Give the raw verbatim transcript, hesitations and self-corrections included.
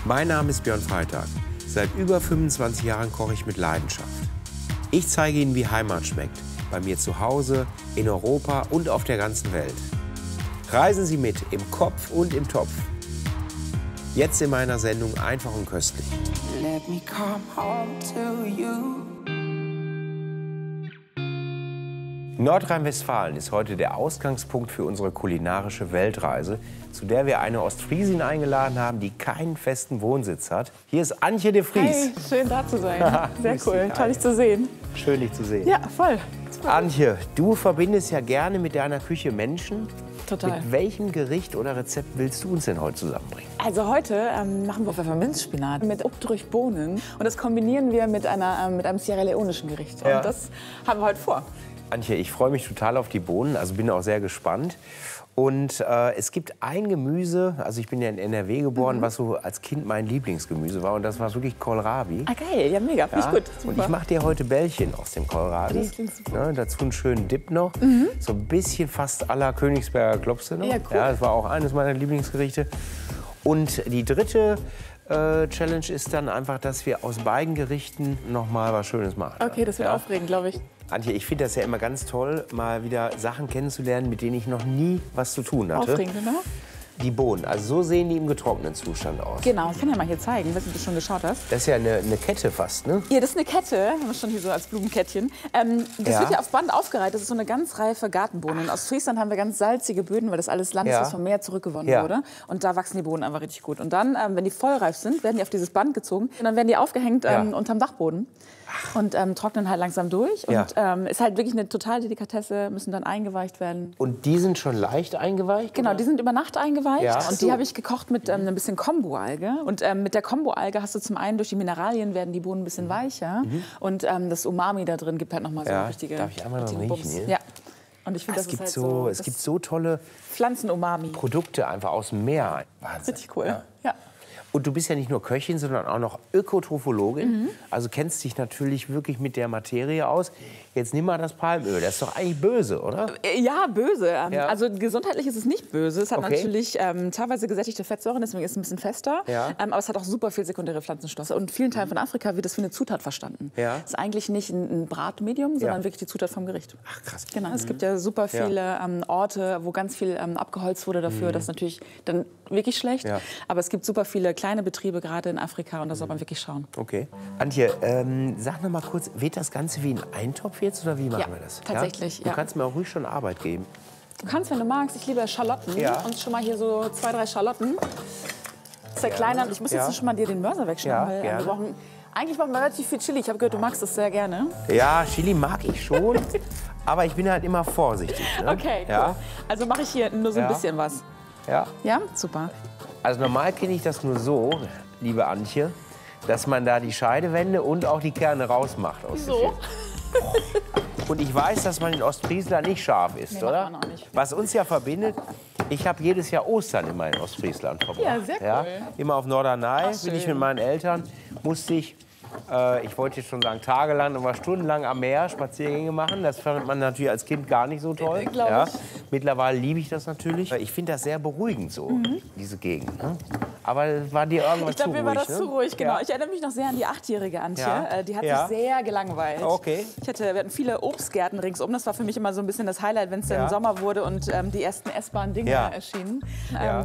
Mein Name ist Björn Freitag. Seit über fünfundzwanzig Jahren koche ich mit Leidenschaft. Ich zeige Ihnen, wie Heimat schmeckt. Bei mir zu Hause, in Europa und auf der ganzen Welt. Reisen Sie mit, im Kopf und im Topf. Jetzt in meiner Sendung Einfach und köstlich. Let me come home to you. Nordrhein-Westfalen ist heute der Ausgangspunkt für unsere kulinarische Weltreise, zu der wir eine Ostfriesin eingeladen haben, die keinen festen Wohnsitz hat. Hier ist Antje de Vries. Hey, schön da zu sein. Sehr cool, toll dich zu sehen. Schön, dich zu sehen. Ja, voll. Antje, du verbindest ja gerne mit deiner Küche Menschen. Total. Mit welchem Gericht oder Rezept willst du uns denn heute zusammenbringen? Also heute ähm, machen wir Pfefferminzspinat mit Obdrich Bohnen. Und das kombinieren wir mit, einer, ähm, mit einem Sierra Leonischen Gericht. Ja. Und das haben wir heute vor. Antje, ich freue mich total auf die Bohnen, also bin auch sehr gespannt. Und äh, es gibt ein Gemüse, also ich bin ja in N R W geboren, mhm. was so als Kind mein Lieblingsgemüse war. Und das war wirklich Kohlrabi. Ah geil, ja mega, finde ja? ich gut. Super. Und ich mache dir heute Bällchen aus dem Kohlrabi. Das klingt super. Ja, dazu einen schönen Dip noch. Mhm. So ein bisschen fast à la Königsberger Klopse noch. Ja, cool. Ja, das war auch eines meiner Lieblingsgerichte. Und die dritte äh, Challenge ist dann einfach, dass wir aus beiden Gerichten noch mal was Schönes machen. Okay, das wird ja? aufregend, glaube ich. Antje, ich finde das ja immer ganz toll, mal wieder Sachen kennenzulernen, mit denen ich noch nie was zu tun hatte. Aufregend, genau. Die Bohnen, also so sehen die im getrockneten Zustand aus. Genau, ich kann ja mal hier zeigen, ich weiß nicht, ob du schon geschaut hast. Das ist ja eine, eine Kette fast, ne? Ja, das ist eine Kette, haben wir schon hier so als Blumenkettchen. Ähm, das Ja. wird ja auf Band aufgereiht, das ist so eine ganz reife Gartenbohne. Und aus Friesland haben wir ganz salzige Böden, weil das alles Land ist, Ja. was vom Meer zurückgewonnen Ja. wurde. Und da wachsen die Bohnen einfach richtig gut. Und dann, ähm, wenn die vollreif sind, werden die auf dieses Band gezogen und dann werden die aufgehängt ähm, Ja. unterm Dachboden. Und ähm, trocknen halt langsam durch. Ja. Und ähm, ist halt wirklich eine totale Delikatesse, müssen dann eingeweicht werden. Und die sind schon leicht eingeweicht? Genau, oder? die sind über Nacht eingeweicht Ja. und die habe ich gekocht mit ähm, ein bisschen Kombu-Alge. Und ähm, mit der Kombu-Alge hast du zum einen durch die Mineralien werden die Bohnen ein bisschen weicher und ähm, das Umami da drin gibt halt noch mal so Ja. richtige, Darf ich einmal noch richtigen riechen Bums. hier? Ja. Und ich finde, Es das ist gibt, halt so, so, es das gibt so tolle Pflanzen-Umami. Produkte einfach aus dem Meer. Wahnsinn. Richtig cool. Ja. Ja. Und du bist ja nicht nur Köchin, sondern auch noch Ökotrophologin. Also kennst dich natürlich wirklich mit der Materie aus. Jetzt nimm mal das Palmöl. Das ist doch eigentlich böse, oder? Äh, Ja, böse. Ähm, Ja. Also gesundheitlich ist es nicht böse. Es hat Okay. natürlich ähm, teilweise gesättigte Fettsäuren, deswegen ist es ein bisschen fester. Ja. Ähm, aber es hat auch super viel sekundäre Pflanzenstoffe. Und in vielen Teilen von Afrika wird das wie eine Zutat verstanden. Ja. Es ist eigentlich nicht ein, ein Bratmedium, sondern Ja. wirklich die Zutat vom Gericht. Ach, krass. Genau, es gibt ja super viele ähm, Orte, wo ganz viel ähm, abgeholzt wurde dafür. Das ist natürlich dann wirklich schlecht. Ja. Aber es gibt super viele kleine Betriebe, gerade in Afrika. Und da soll man wirklich schauen. Okay. Antje, ähm, sag noch mal kurz, wird das Ganze wie ein Eintopf jetzt oder wie machen Ja, wir das? tatsächlich, Du ja. kannst mir auch ruhig schon Arbeit geben. Du kannst, wenn du magst, ich liebe Schalotten. Ja. Und schon mal hier so zwei, drei Schalotten. Zerkleinern. Ich muss Ja. jetzt schon mal dir den Mörser wegschneiden. Ja, weil, äh, gerne. wir brauchen, eigentlich brauchen wir relativ viel Chili. Ich habe gehört, du magst das sehr gerne. Ja, Chili mag ich schon, aber ich bin halt immer vorsichtig. Ne? Okay, cool. Ja, Also mache ich hier nur so ein Ja. bisschen was. ja. Ja, super. Also normal kenne ich das nur so, liebe Antje, dass man da die Scheidewände und auch die Kerne rausmacht aus der So. Fisch. Und ich weiß, dass man in Ostfriesland nicht scharf ist, Nee, oder? macht man auch nicht. Was uns ja verbindet, ich habe jedes Jahr Ostern immer in Ostfriesland verbracht. Ja, sehr cool. Immer auf Norderney Ach, bin ich schön. mit meinen Eltern, musste ich, äh, ich wollte jetzt schon sagen tagelang, aber stundenlang am Meer Spaziergänge machen. Das fand man natürlich als Kind gar nicht so toll. Äh, glaub ja. ich. Mittlerweile liebe ich das natürlich. Ich finde das sehr beruhigend so, diese Gegend. Ne? Aber war dir irgendwas Ich glaube, zu mir war ruhig, das ne? zu ruhig, genau. Ja. Ich erinnere mich noch sehr an die achtjährige Antje. Ja. Äh, Die hat Ja. sich sehr gelangweilt. Okay. Ich hatte, wir hatten viele Obstgärten ringsum. Das war für mich immer so ein bisschen das Highlight, wenn es Ja. dann Sommer wurde und ähm, die ersten essbaren Dinge Ja. erschienen. Ähm, Ja.